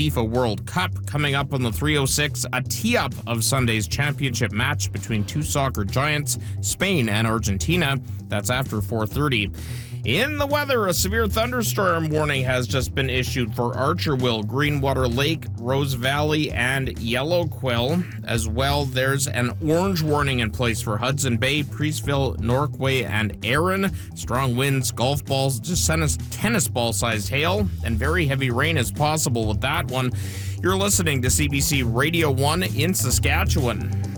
FIFA World Cup. Coming up on the 306, a tee-up of Sunday's championship match between two soccer giants, Spain and Argentina. That's after 4:30. In the weather, a severe thunderstorm warning has just been issued for Archerville, Greenwater Lake, Rose Valley, and Yellow Quill. As well, there's an orange warning in place for Hudson Bay, Priestville, Norquay, and Erin. Strong winds, golf balls, just tennis ball-sized hail, and very heavy rain is possible with that one. You're listening to CBC Radio 1 in Saskatchewan.